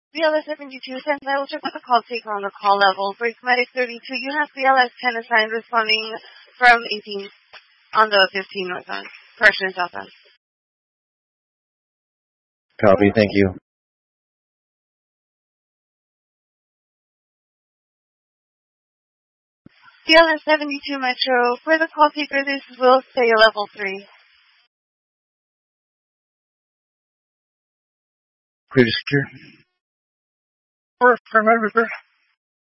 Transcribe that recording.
BLS 72, since I will check with the call taker on the call level. For Medic 32, you have BLS 10 assigned responding from 18 on the 15 northbound. Correction, southbound. Copy, thank you. BLS 72 Metro, for the call taker, this will stay a level 3. Clear to secure. For River.